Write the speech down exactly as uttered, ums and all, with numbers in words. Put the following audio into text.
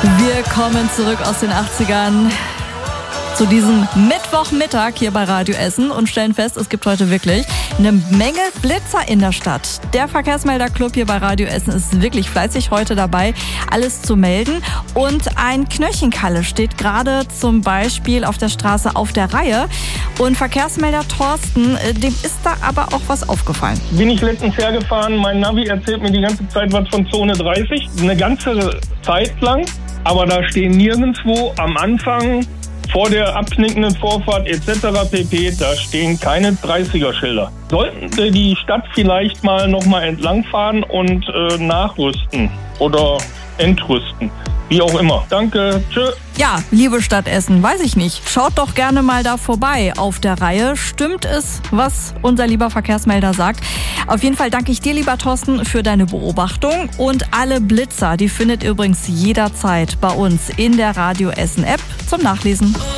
Wir kommen zurück aus den achtzigern zu diesem Mittwochmittag hier bei Radio Essen und stellen fest, es gibt heute wirklich eine Menge Blitzer in der Stadt. Der Verkehrsmelder-Club hier bei Radio Essen ist wirklich fleißig heute dabei, alles zu melden. Und ein Knöchenkalle steht gerade zum Beispiel auf der Straße auf der Reihe. Und Verkehrsmelder Thorsten, dem ist da aber auch was aufgefallen. Bin ich letztens hergefahren, mein Navi erzählt mir die ganze Zeit was von Zone dreißig. Eine ganze Zeit lang, aber da stehen nirgendwo am Anfang, vor der abknickenden Vorfahrt et cetera pp., da stehen keine dreißiger-Schilder. Sollten wir die Stadt vielleicht mal nochmal entlangfahren und äh, nachrüsten oder entrüsten, wie auch immer. Danke, tschö. Ja, liebe Stadt Essen, weiß ich nicht. Schaut doch gerne mal da vorbei auf der Reihe. Stimmt es, was unser lieber Verkehrsmelder sagt? Auf jeden Fall danke ich dir, lieber Thorsten, für deine Beobachtung. Und alle Blitzer, die findet ihr übrigens jederzeit bei uns in der Radio Essen App zum Nachlesen.